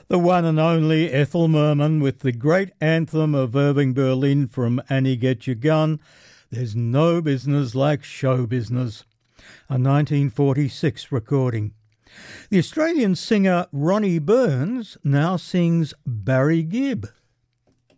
The one and only Ethel Merman with the great anthem of Irving Berlin from Annie Get Your Gun, There's No Business Like Show Business, a 1946 recording. The Australian singer Ronnie Burns now sings Barry Gibb.